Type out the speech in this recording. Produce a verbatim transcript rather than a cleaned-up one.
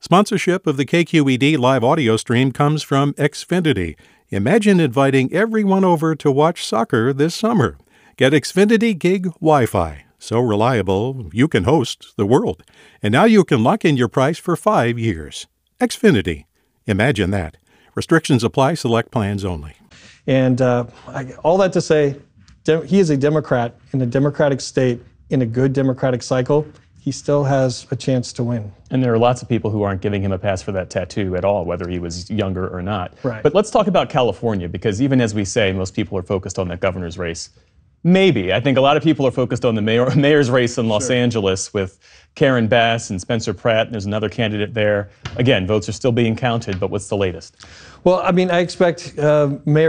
Sponsorship of the K Q E D live audio stream comes from Xfinity. Imagine inviting everyone over to watch soccer this summer. Get Xfinity Gig Wi-Fi. So reliable, you can host the world. And now you can lock in your price for five years. Xfinity. Imagine that. Restrictions apply. Select plans only. And uh, I, all that to say, de- he is a Democrat in a Democratic state in a good Democratic cycle. He still has a chance to win. And there are lots of people who aren't giving him a pass for that tattoo at all, whether he was younger or not. Right. But let's talk about California, because even as we say, most people are focused on that governor's race. Maybe. I think a lot of people are focused on the mayor, mayor's race in Los Sure. Angeles with Karen Bass and Spencer Pratt. And there's another candidate there. Again, votes are still being counted, but what's the latest? Well, I mean, I expect uh, Mayor